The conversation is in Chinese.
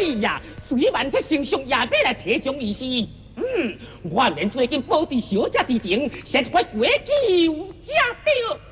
呀，虽然这丞相也要来提将伊是，我免最近保持小姐之情，先快过求家着。